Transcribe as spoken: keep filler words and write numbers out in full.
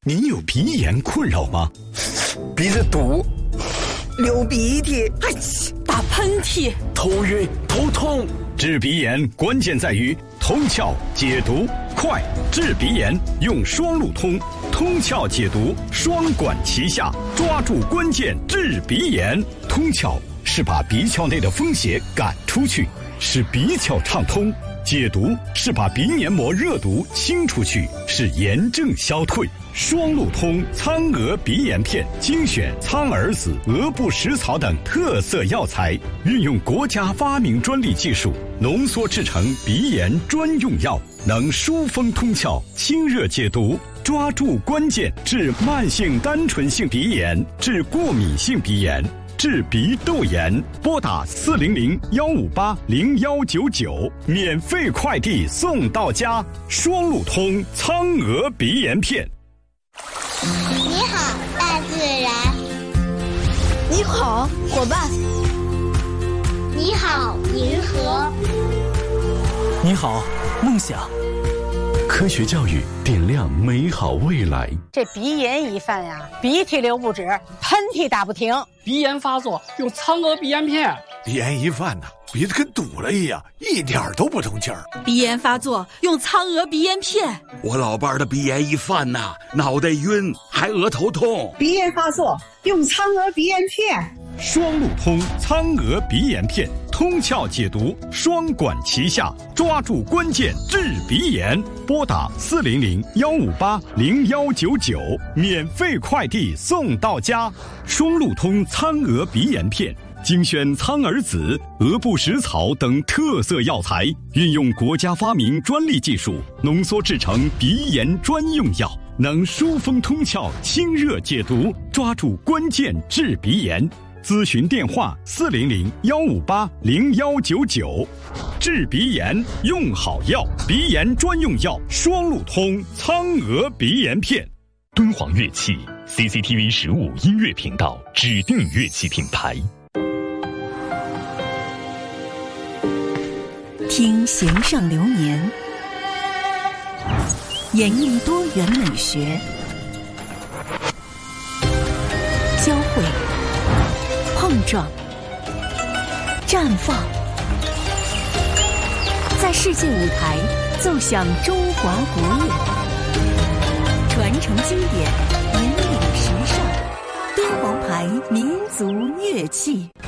您有鼻炎困扰吗？ 鼻子堵，流鼻涕， 哎，打喷嚏， 头晕头痛。 治鼻炎关键在于通窍解毒快，治鼻炎用双路通，通窍解毒双管齐下，抓住关键治鼻炎。通窍是把鼻窍内的风邪赶出去，使鼻窍畅通；解毒是把鼻黏膜热毒清出去，使炎症消退。双路通苍鹅鼻炎片精选苍耳子、鹅不食草等特色药材，运用国家发明专利技术浓缩制成鼻炎专用药，能疏风通窍、清热解毒，抓住关键治慢性单纯性鼻炎、治过敏性鼻炎、治鼻窦炎。拨打四零零幺五八零幺九九，免费快递送到家。双路通苍鹅鼻炎片。 你好，大自然。 你好，伙伴。 你好，银河。 你好，梦想。 科学教育点亮美好未来。 这鼻炎一犯呀，鼻涕流不止，喷嚏打不停。 鼻炎发作用苍鹅鼻炎片。 鼻炎一犯呢，鼻子跟堵了一样，一点都不通气儿。 鼻炎发作用苍鹅鼻炎片。 我老伴儿的鼻炎一犯呐，脑袋晕，还额头痛。 鼻炎发作用苍鹅鼻炎片。 双路通苍鹅鼻炎片，通窍解毒，双管齐下，抓住关键治鼻炎。拨打四零零幺五八零幺九九，免费快递送到家。双路通苍鹅鼻炎片精选苍耳子、鹅不食草等特色药材，运用国家发明专利技术浓缩制成鼻炎专用药，能疏风通窍、清热解毒，抓住关键治鼻炎。咨询电话四零零幺五八零幺九九。治鼻炎用好药，鼻炎专用药双路通苍鹅鼻炎片。 敦煌乐器 C C T V 十五音乐频道指定乐器品牌。 听弦上流年，演绎多元美学，交汇、碰撞、绽放，在世界舞台奏响中华国乐，传承经典，引领时尚。敦煌牌民族乐器。